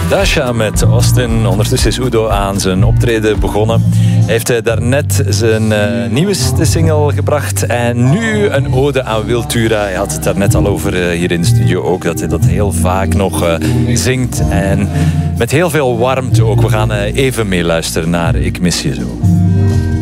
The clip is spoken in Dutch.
Dasha met Austin. Ondertussen is Udo aan zijn optreden begonnen. Hij heeft daarnet zijn nieuwste single gebracht. En nu een ode aan Wiltura. Hij had het daarnet al over hier in de studio ook. Dat hij dat heel vaak nog zingt. En met heel veel warmte ook. We gaan even meeluisteren naar Ik mis je zo.